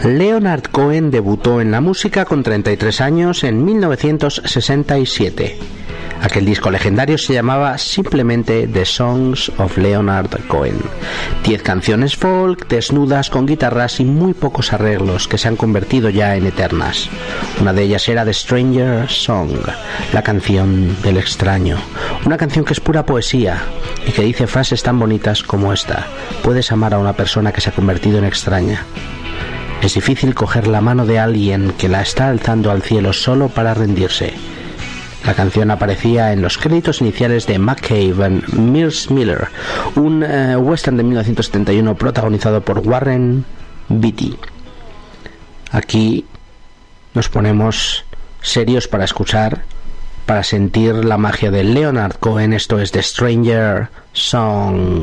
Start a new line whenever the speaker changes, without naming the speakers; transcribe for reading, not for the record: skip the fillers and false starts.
Leonard Cohen debutó en la música con 33 años en 1967. Aquel disco legendario se llamaba simplemente The Songs of Leonard Cohen. 10 canciones folk, desnudas, con guitarras y muy pocos arreglos que se han convertido ya en eternas. Una de ellas era The Stranger Song, la canción del extraño. Una canción que es pura poesía y que dice frases tan bonitas como esta: puedes amar a una persona que se ha convertido en extraña. Es difícil coger la mano de alguien que la está alzando al cielo solo para rendirse. La canción aparecía en los créditos iniciales de McCabe and Mills Miller, un western de 1971 protagonizado por Warren Beatty. Aquí nos ponemos serios para escuchar, para sentir la magia de Leonard Cohen. Esto es The Stranger Song.